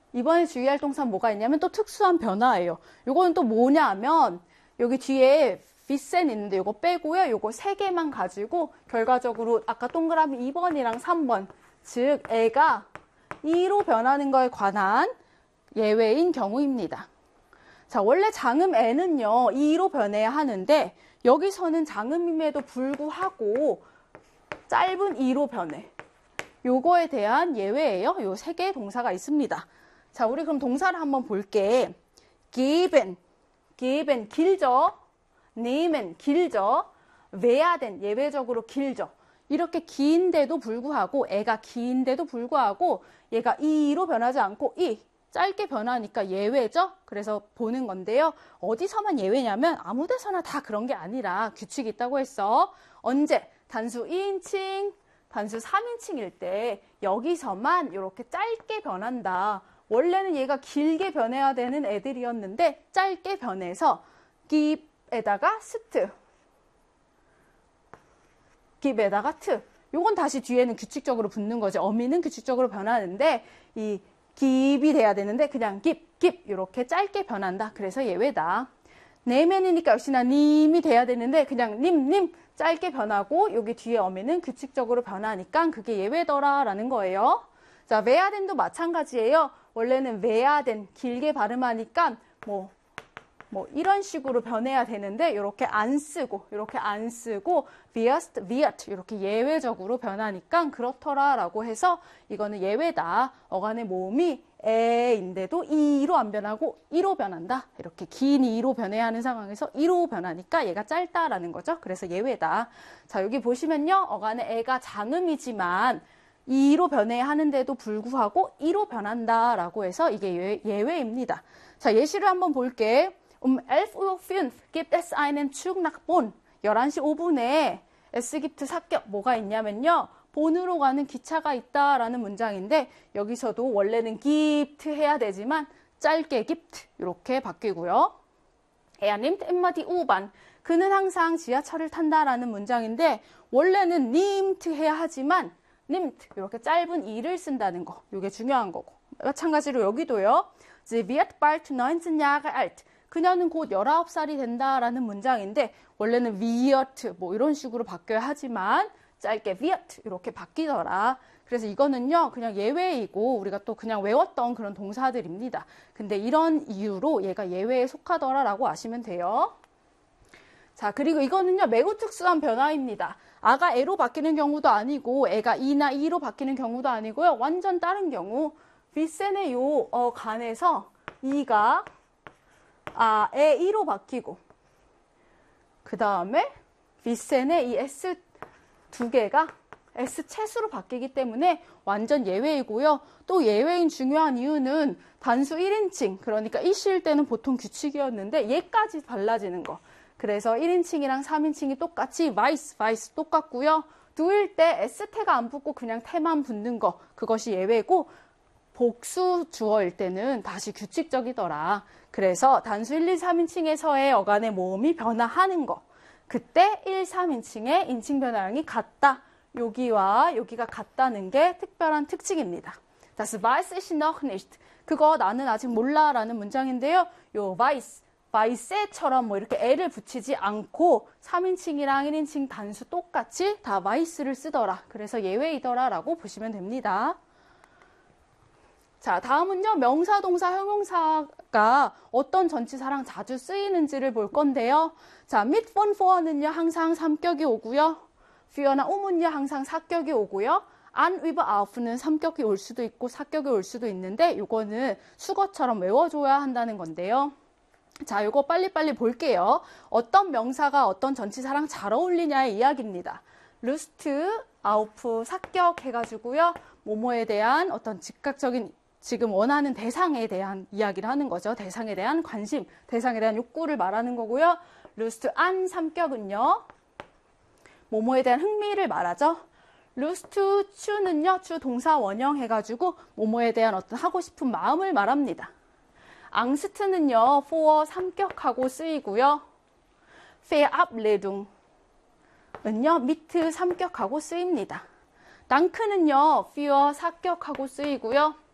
이번에 주의할 동사 뭐가 있냐면 또 특수한 변화예요. 요거는 또 뭐냐면 여기 뒤에 빗센 있는데 요거 빼고요. 요거 3개만 가지고 결과적으로 아까 동그라미 2번이랑 3번 즉 애가 이로 변하는 거에 관한 예외인 경우입니다. 자, 원래 장음 애는요 2로 변해야 하는데 여기서는 장음임에도 불구하고 짧은 2로 변해. 요거에 대한 예외예요. 요 3개의 동사가 있습니다. 자, 우리 그럼 동사를 한번 볼게. geben 길죠. nehmen 길죠. werden 예외적으로 길죠. 이렇게 긴데도 불구하고 애가 긴데도 불구하고 얘가 이로 변하지 않고 이 짧게 변하니까 예외죠. 그래서 보는 건데요. 어디서만 예외냐면 아무 데서나 다 그런 게 아니라 규칙이 있다고 했어. 언제? 단수 2인칭, 단수 3인칭일 때 여기서만 이렇게 짧게 변한다. 원래는 얘가 길게 변해야 되는 애들이었는데 짧게 변해서 gib에다가 st, gib에다가 t. 요건 다시 뒤에는 규칙적으로 붙는 거죠. 어미는 규칙적으로 변하는데 이 gib이 돼야 되는데 그냥 gib 이렇게 짧게 변한다. 그래서 예외다. 네맨이니까 역시나 님이 돼야 되는데 그냥 님 짧게 변하고 여기 뒤에 어미는 규칙적으로 변하니까 그게 예외더라라는 거예요. 자, werden 도 마찬가지예요. 원래는 werden 길게 발음하니까 뭐 이런 식으로 변해야 되는데 이렇게 안 쓰고 wird 이렇게 예외적으로 변하니까 그렇더라라고 해서 이거는 예외다. 어간의 모음이 에인데도 이로 안 변하고 이로 변한다. 이렇게 긴 이로 변해야 하는 상황에서 이로 변하니까 얘가 짧다라는 거죠. 그래서 예외다. 자, 여기 보시면요. 어간의 애가 장음이지만 이로 변해야 하는데도 불구하고 이로 변한다라고 해서 이게 예외입니다. 자, 예시를 한번 볼게. 11:05 gibt es einen Zug nach Bonn. 11시 5분에 es gibt 합격 뭐가 있냐면요. 본으로 가는 기차가 있다라는 문장인데 여기서도 원래는 gibt 해야 되지만 짧게 gibt 이렇게 바뀌고요. Er nimmt immer die U-Bahn. 그는 항상 지하철을 탄다라는 문장인데 원래는 nimmt 해야 하지만 nimmt 이렇게 짧은 이를 쓴다는 거. 이게 중요한 거고. 마찬가지로 여기도요. Sie wird bald 19 Jahre alt. 그녀는 곧 19살이 된다라는 문장인데 원래는 wird 뭐 이런 식으로 바뀌어야 하지만 짧게 wird 이렇게 바뀌더라. 그래서 이거는요 그냥 예외이고 우리가 또 그냥 외웠던 그런 동사들입니다. 근데 이런 이유로 얘가 예외에 속하더라라고 아시면 돼요. 자, 그리고 이거는요 매우 특수한 변화입니다. 아가 애로 바뀌는 경우도 아니고 애가 이나 이로 바뀌는 경우도 아니고요. 완전 다른 경우 빗센의 요 간에서 이가 애 이로 바뀌고 그 다음에 빗센의 이 S 두 개가 S 채수로 바뀌기 때문에 완전 예외이고요. 또 예외인 중요한 이유는 단수 1인칭 그러니까 이실 때는 보통 규칙이었는데 얘까지 달라지는 거. 그래서 1인칭이랑 3인칭이 똑같이 vice 똑같고요. 두일 때 S태가 안 붙고 그냥 태만 붙는 거 그것이 예외고 복수 주어일 때는 다시 규칙적이더라. 그래서 단수 1, 2, 3인칭에서의 어간의 모음이 변화하는 거. 그때 1, 3인칭의 인칭 변화량이 같다. 여기와 여기가 같다는 게 특별한 특징입니다. Das weiß ich noch nicht. 그거 나는 아직 몰라 라는 문장인데요. 요 weiß처럼 뭐 이렇게 애를 붙이지 않고 3인칭이랑 1인칭 단수 똑같이 다 weiß를 쓰더라. 그래서 예외이더라 라고 보시면 됩니다. 자, 다음은요. 명사, 동사, 형용사가 어떤 전치사랑 자주 쓰이는지를 볼 건데요. 자, mit von vor는요. 항상 3격이 오고요. für나 um은요. 항상 4격이 오고요. an, über, auf는 3격이 올 수도 있고 4격이 올 수도 있는데 이거는 수거처럼 외워줘야 한다는 건데요. 자, 이거 빨리빨리 볼게요. 어떤 명사가 어떤 전치사랑 잘 어울리냐의 이야기입니다. lust, auf, 4격 해가지고요. 뭐뭐에 대한 어떤 즉각적인 지금 원하는 대상에 대한 이야기를 하는 거죠. 대상에 대한 관심, 대상에 대한 욕구를 말하는 거고요. lust an 3격은요. 뭐뭐에 대한 흥미를 말하죠. lust to는요. 주 동사 원형 해가지고 뭐뭐에 대한 어떤 하고 싶은 마음을 말합니다. angst는요. for 3격하고 쓰이고요. verabredung은요. mit 3격하고 쓰입니다. danke는요. für 4격하고 쓰이고요.